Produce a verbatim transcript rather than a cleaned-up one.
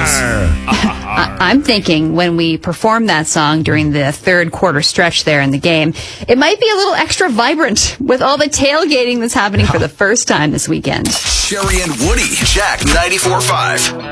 I- I'm thinking when we perform that song during the third quarter stretch there in the game, it might be a little extra vibrant with all the tailgating that's happening for the first time this weekend. Sherry and Woody, Jack ninety-four point five.